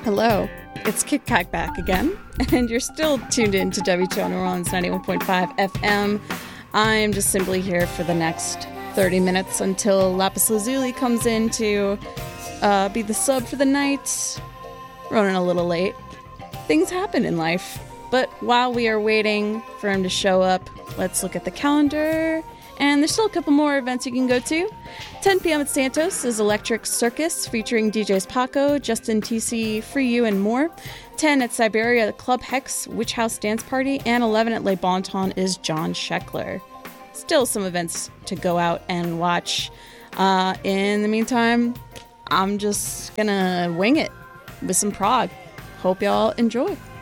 Hello, it's Kit Kat back again, and you're still tuned in to WTO New Orleans 91.5 FM. I'm just simply here for the next 30 minutes until Lapis Lazuli comes in to be the sub for the night. Running a little late. Things happen in life, but while we are waiting for him to show up, let's look at the calendar. And there's still a couple more events you can go to. 10 p.m. at Santos is Electric Circus featuring DJs Paco, Justin TC, Free You, and more. 10 at Siberia, the Club Hex Witch House Dance Party. And 11 at Le Bon Ton is John Sheckler. Still some events to go out and watch. In the meantime, I'm just gonna wing it with some prog. Hope y'all enjoy.